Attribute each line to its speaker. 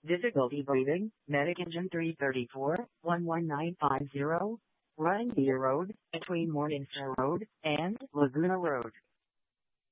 Speaker 1: Difficulty breathing, Medic Engine 334, 11950, running Deer Road, between Morningstar Road and Laguna Road.